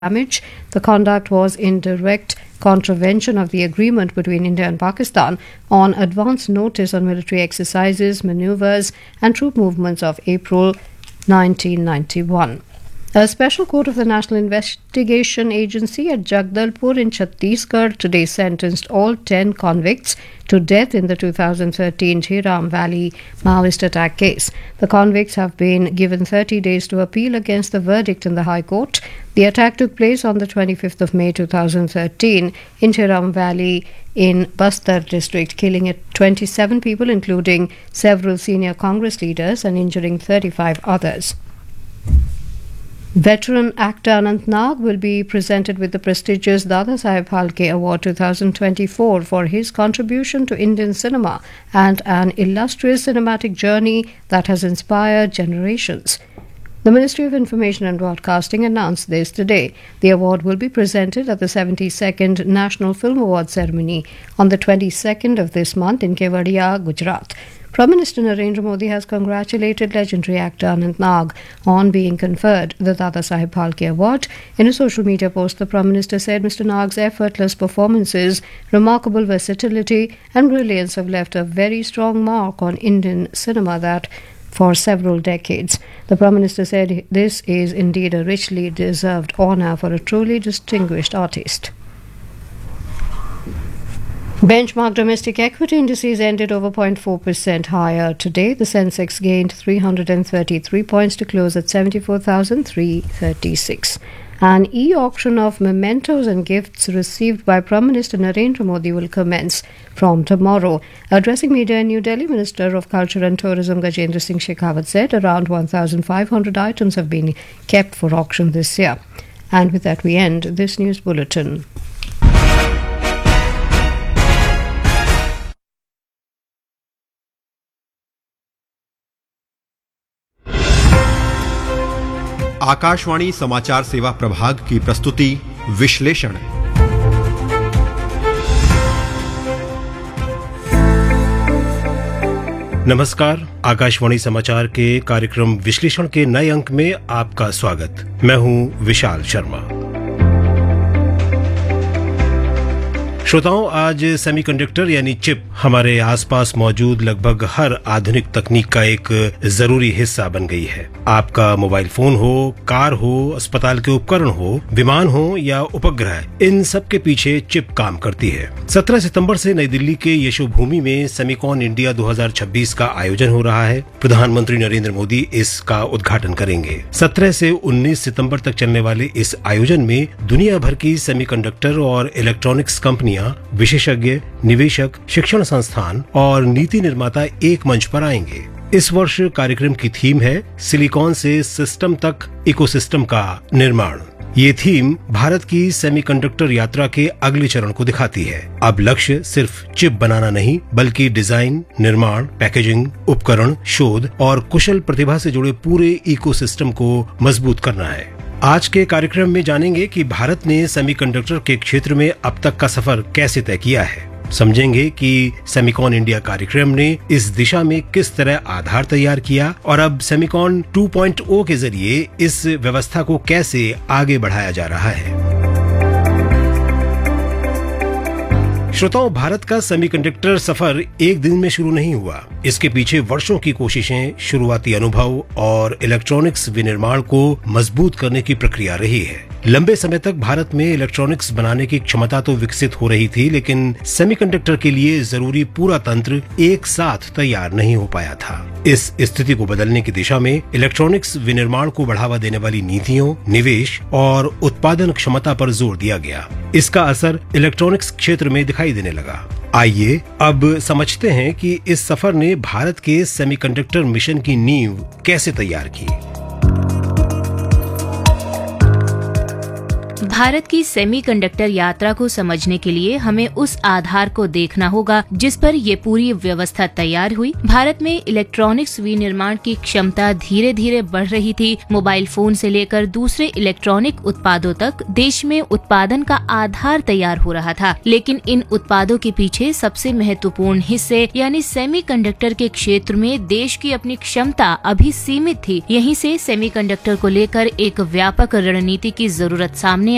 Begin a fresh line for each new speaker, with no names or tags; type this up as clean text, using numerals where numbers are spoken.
damage. The conduct was in direct contravention of the agreement between India and Pakistan on advance notice on military exercises, maneuvers, and troop movements of April 1991. A special court of the National Investigation Agency at Jagdalpur in Chhattisgarh today sentenced all 10 convicts to death in the 2013 Jhiram Valley Maoist attack case. The convicts have been given 30 days to appeal against the verdict in the High Court. The attack took place on the 25th of May 2013 in Jhiram Valley in Bastar district, killing 27 people, including several senior Congress leaders, and injuring 35 others. Veteran actor Anant Nag will be presented with the prestigious Dada Saheb Phalke Award 2024 for his contribution to Indian cinema and an illustrious cinematic journey that has inspired generations. The Ministry of Information and Broadcasting announced this today. The award will be presented at the 72nd National Film Awards ceremony on the 22nd of this month in Kevadia, Gujarat. Prime Minister Narendra Modi has congratulated legendary actor Anant Nag on being conferred the Dada Saheb Phalke Award. In a social media post, the Prime Minister said Mr. Nag's effortless performances, remarkable versatility and brilliance have left a very strong mark on Indian cinema that for several decades. The Prime Minister said this is indeed a richly deserved honour for a truly distinguished artist. Benchmark domestic equity indices ended over 0.4% higher today. The Sensex gained 333 points to close at 74,336. An e-auction of mementos and gifts received by Prime Minister Narendra Modi will commence from tomorrow. Addressing media in New Delhi, Minister of Culture and Tourism Gajendra Singh Shekhawat said around 1,500 items have been kept for auction this year. And with that we end this news bulletin.
Akashvani समाचार सेवा प्रभाग की प्रस्तुति विश्लेषण।
नमस्कार, आकाशवाणी समाचार के कार्यक्रम विश्लेषण के नए अंक में आपका स्वागत। मैं हूं विशाल शर्मा। श्रोताओं, आज सेमीकंडक्टर यानी चिप हमारे आसपास मौजूद लगभग हर आधुनिक तकनीक का एक जरूरी हिस्सा बन गई है। आपका मोबाइल फोन हो, कार हो, अस्पताल के उपकरण हो, विमान हो या उपग्रह, इन सब के पीछे चिप काम करती है। 17 सितंबर से नई दिल्ली के यशोभूमि में सेमिकॉन इंडिया 2026 का आयोजन हो रहा है। प्रधानमंत्री नरेंद्र मोदी इसका उद्घाटन करेंगे। 17 से 19 सितंबर तक चलने वाले इस आयोजन में दुनिया भर की सेमीकंडक्टर और इलेक्ट्रॉनिक्स कंपनियां, विशेषज्ञ, निवेशक, शिक्षण संस्थान और नीति निर्माता एक मंच पर आएंगे। इस वर्ष कार्यक्रम की थीम है सिलिकॉन से सिस्टम तक इकोसिस्टम का निर्माण। ये थीम भारत की सेमीकंडक्टर यात्रा के अगले चरण को दिखाती है। अब लक्ष्य सिर्फ चिप बनाना नहीं, बल्कि डिजाइन, निर्माण, पैकेजिंग, उपकरण, शोध और कुशल प्रतिभा से जुड़े पूरे इकोसिस्टम को मजबूत करना है। आज के कार्यक्रम में जानेंगे कि भारत ने सेमीकंडक्टर के क्षेत्र में अब तक का सफर कैसे तय किया है। समझेंगे कि सेमिकॉन इंडिया कार्यक्रम ने इस दिशा में किस तरह आधार तैयार किया और अब सेमिकॉन 2.0 के जरिए इस व्यवस्था को कैसे आगे बढ़ाया जा रहा है। श्रोताओं, भारत का सेमीकंडक्टर सफर एक दिन में शुरू नहीं हुआ। इसके पीछे वर्षों की कोशिशें, शुरुआती अनुभव और इलेक्ट्रॉनिक्स विनिर्माण को मजबूत करने की प्रक्रिया रही है। लंबे समय तक भारत में इलेक्ट्रॉनिक्स बनाने की क्षमता तो विकसित हो रही थी, लेकिन सेमीकंडक्टर के लिए जरूरी पूरा तंत्र एक साथ तैयार नहीं हो पाया था। इस स्थिति को बदलने की दिशा में इलेक्ट्रॉनिक्स विनिर्माण को बढ़ावा देने वाली नीतियों, निवेश और उत्पादन क्षमता पर जोर दिया गया। इसका असर इलेक्ट्रॉनिक्स क्षेत्र में दिखाई देने लगा। आइए अब समझते हैं कि इस सफर ने भारत के सेमीकंडक्टर मिशन की नींव कैसे तैयार की।
भारत की सेमीकंडक्टर यात्रा को समझने के लिए हमें उस आधार को देखना होगा जिस पर ये पूरी व्यवस्था तैयार हुई। भारत में इलेक्ट्रॉनिक्स विनिर्माण की क्षमता धीरे धीरे बढ़ रही थी। मोबाइल फोन से लेकर दूसरे इलेक्ट्रॉनिक उत्पादों तक देश में उत्पादन का आधार तैयार हो रहा था, लेकिन इन उत्पादों के पीछे सबसे महत्वपूर्ण हिस्से यानी सेमीकंडक्टर के क्षेत्र में देश की अपनी क्षमता अभी सीमित थी। यहीं से सेमीकंडक्टर को लेकर एक व्यापक रणनीति की जरूरत सामने